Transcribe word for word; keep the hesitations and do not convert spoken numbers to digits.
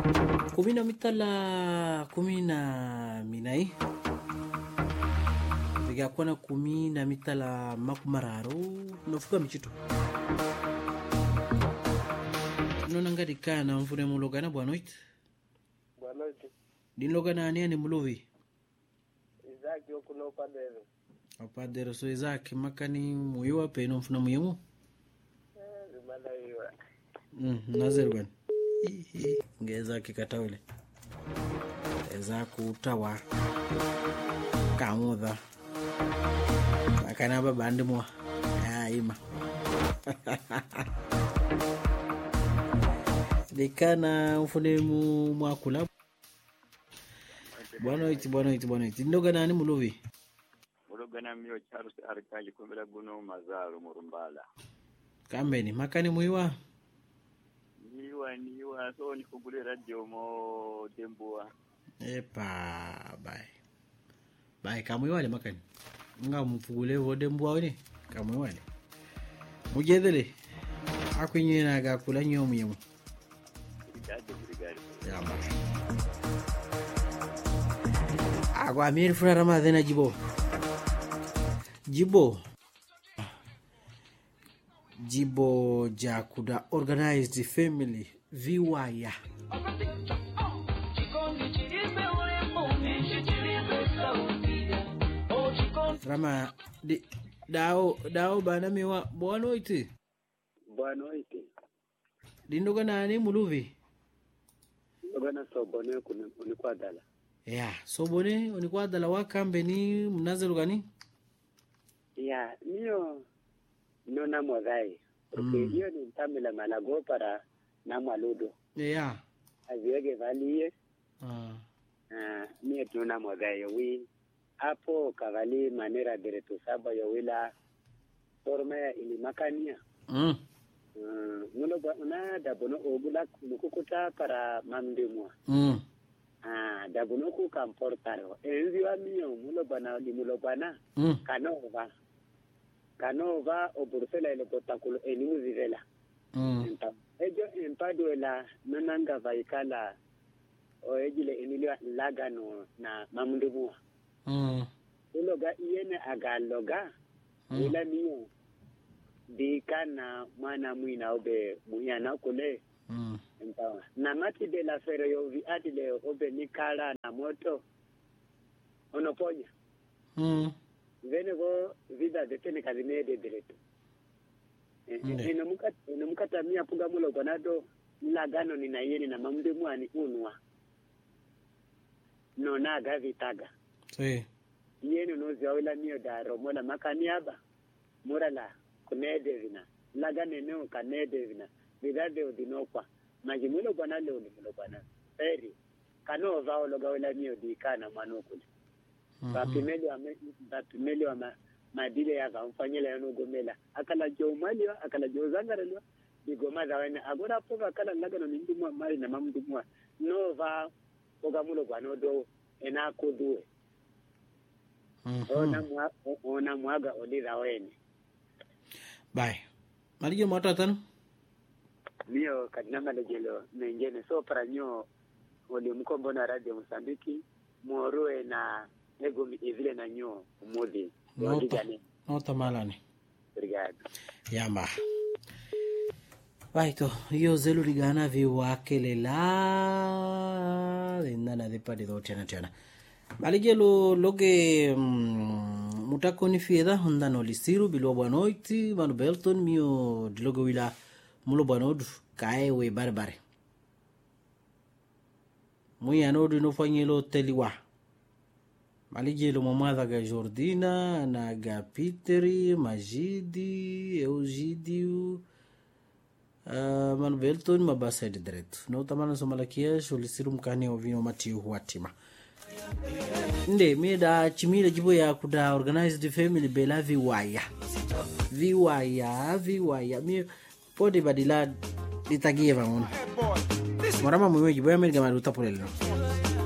kumi na mitala kumi na minai vigakuwa na kumi na mitala makumararu nofuka michito nona ngadika na mfune mulogana bwanoit bwanoit dinlogana ani ani mulovi Isaac okuno padero opadero so Isaac makani muyiwa peno mfuna muyimu eh zimala yiwa mm nazerwan ngeza kikataule eza kutawa kamudha akana baba ndimwa aima dekana ufune mu mwakula bwana iti bwana iti bwana iti ndoga nani mulovi muloga na myo Charles Arkaji kumbela guno mazalo murumbala kambeni makani muiwa niwa niwa so ni kugule radio mo dembua epa bye bye kamwe wale makani nga mfugule vo dembua wale kamwe wale mujedele akwinyena ga kula nyomu yemu ikaje brigade yamba agwa mir fura ramadhana jibo jibo jibo jakuda organized family viwaya rama di dao dao bana miwa bwana iti bwana iti dindoga nani muluvi bwana sobone kunikwadala ya sobone unikwadala wakambe ni mnazelo gani ya niyo nona modai porque mm. Hiyo ni tamila malago para na maludo ya aziege valie ah ah ni tuna modai wi hapo kavali manera direto saba yo wila forma ili makania mm mm mulo bana dabono ogula mukukuta para mamdemwa mm ah dabono ku kamportaro enzi wa mio mulo bana li mulo bana mm kanova kanova o bursela ile potakulo eni muzivela mm enta ejo empado la nananga vaikala o ejile enilwa lagano na mamdemwa mm uloga iyene agaloga mm. Ila miyo dikana mwana mwina obe muyana kule mm entawa na mati de la fere yo vi adile obe nikala na moto onoponya mm vene go vida de tene kazine de direto ina mukata ina mukata mia puga mulo banado lagano ni na yeni na mamde mwani unwa no na gavitaga sí yeni no zawila miyo daro mola makaniaba murala kunedevina lagane no kanedevina bidade odinokwa majimulo bwana leo ni mulo bwana eri kanova ologa wila miyo dikana manokule bapimeli wa bapimeli wa madile ya kamfanyela yanogomela akala jomali akala jozangarelwa digoma zawene agora poka kala lagano ni ndumwa mali na mamdumwa nova ogamulo bwana do ena kodue ona mwa ona mwaga olira wene bye malijo matatan mio kadinama lejelo mengene so para nyo oli mkombo na radio Msambiki moroe na ego evile na nyo modi nota nota malani obrigado yamba Vaito, io zelu rigana vi wakele la indana de pari do tena tena. Maligelo loge mm, mutakoni fieda honda no lisiru bilo banoiti manu Belton mio dilogo wila mulo banodu kae we barbare. Mui anodu no fanyelo teliwa. Maligelo mamada ga Jordina na ga Peteri Majidi Eugidio Uh, manu Belton mabasa de direto no tamana somalakia solisiru mkani ovino matiu huatima nde meda chimira jibo ya kuda organized family bela viwaya viwaya viwaya mi pode badila litagie vangon marama mwe jibo ya merga maruta polelo